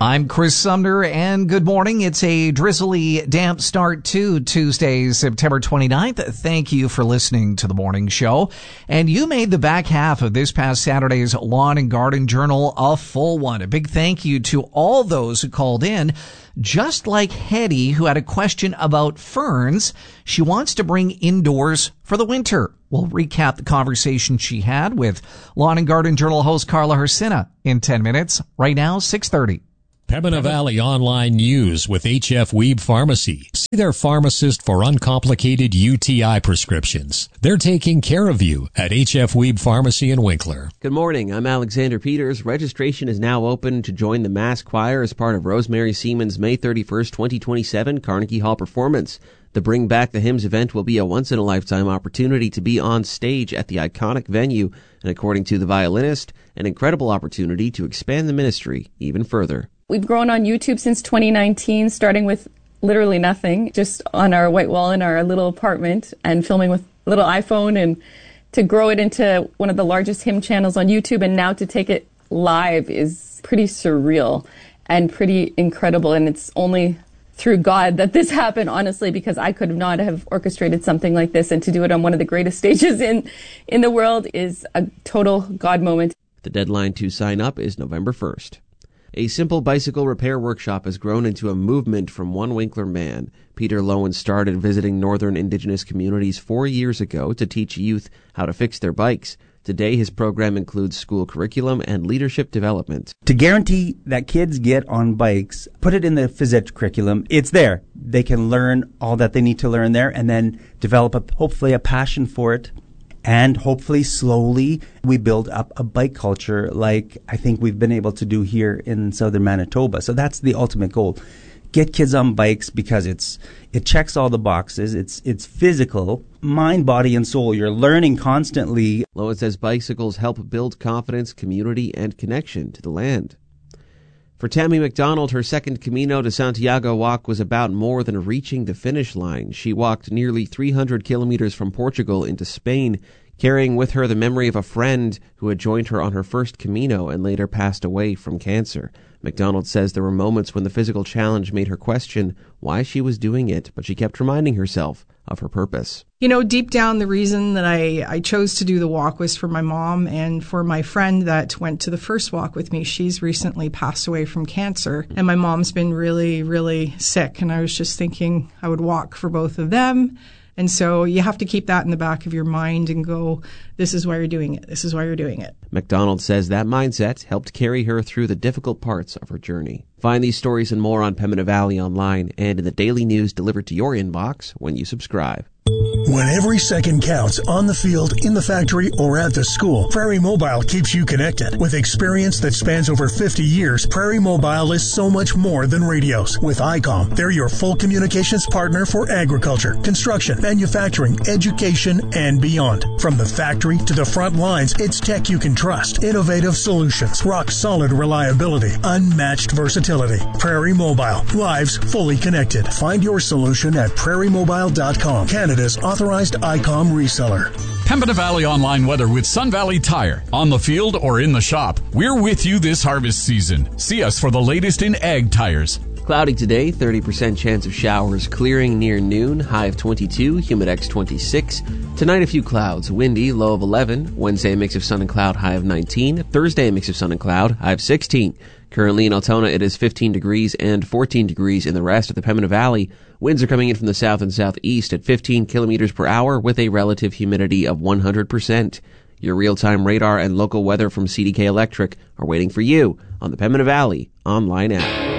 I'm Chris Sumner, and good morning. It's a drizzly, damp start to Tuesday, September 29th. Thank you for listening to the morning show. And you made the back half of this past Saturday's Lawn and Garden Journal a full one. A big thank you to all those who called in. Just like Hetty, who had a question about ferns she wants to bring indoors for the winter. We'll recap the conversation she had with Lawn and Garden Journal host Carla Hersina in 10 minutes. Right now, 6:30. Pembina Valley Online News with H.F. Wiebe Pharmacy. See their pharmacist for uncomplicated UTI prescriptions. They're taking care of you at H.F. Wiebe Pharmacy in Winkler. Good morning. I'm Alexander Peters. Registration is now open to join the Mass Choir as part of Rosemary Seaman's May 31st, 2027 Carnegie Hall performance. The Bring Back the Hymns event will be a once-in-a-lifetime opportunity to be on stage at the iconic venue, and according to the violinist, an incredible opportunity to expand the ministry even further. We've grown on YouTube since 2019, starting with literally nothing, just on our white wall in our little apartment and filming with a little iPhone, and to grow it into one of the largest hymn channels on YouTube and now to take it live is pretty surreal and pretty incredible. And it's only through God that this happened, honestly, because I could not have orchestrated something like this, and to do it on one of the greatest stages in the world is a total God moment. The deadline to sign up is November 1st. A simple bicycle repair workshop has grown into a movement from one Winkler man. Peter Lowen started visiting northern Indigenous communities 4 years ago to teach youth how to fix their bikes. Today, his program includes school curriculum and leadership development. To guarantee that kids get on bikes, put it in the phys ed curriculum. It's there. They can learn all that they need to learn there and then develop hopefully a passion for it. And hopefully, slowly, we build up a bike culture like I think we've been able to do here in southern Manitoba. So that's the ultimate goal. Get kids on bikes because it checks all the boxes. It's physical, mind, body, and soul. You're learning constantly. Lowen says bicycles help build confidence, community, and connection to the land. For Tammy McDonald, her second Camino de Santiago walk was about more than reaching the finish line. She walked nearly 300 kilometers from Portugal into Spain, carrying with her the memory of a friend who had joined her on her first Camino and later passed away from cancer. McDonald says there were moments when the physical challenge made her question why she was doing it, but she kept reminding herself of her purpose. You know, deep down, the reason that I chose to do the walk was for my mom and for my friend that went to the first walk with me. She's recently passed away from cancer, and my mom's been really, really sick, and I was just thinking I would walk for both of them. And so you have to keep that in the back of your mind and go, this is why you're doing it. This is why you're doing it. McDonald says that mindset helped carry her through the difficult parts of her journey. Find these stories and more on Pembina Valley Online and in the daily news delivered to your inbox when you subscribe. When every second counts on the field, in the factory, or at the school, Prairie Mobile keeps you connected. With experience that spans over 50 years, Prairie Mobile is so much more than radios. With ICOM, they're your full communications partner for agriculture, construction, manufacturing, education, and beyond. From the factory to the front lines, it's tech you can trust. Innovative solutions, rock-solid reliability, unmatched versatility. Prairie Mobile, lives fully connected. Find your solution at prairiemobile.com. Canada's authorized ICOM reseller. Pembina Valley Online weather with Sun Valley Tire. On the field or in the shop, we're with you this harvest season. See us for the latest in ag tires. Cloudy today, 30% chance of showers, clearing near noon, high of 22, humidex 26. Tonight a few clouds, windy, low of 11. Wednesday a mix of sun and cloud, high of 19. Thursday a mix of sun and cloud, high of 16. Currently in Altona it is 15 degrees and 14 degrees in the rest of the Pembina Valley. Winds are coming in from the south and southeast at 15 kilometers per hour with a relative humidity of 100%. Your real-time radar and local weather from CDK Electric are waiting for you on the Pembina Valley online app.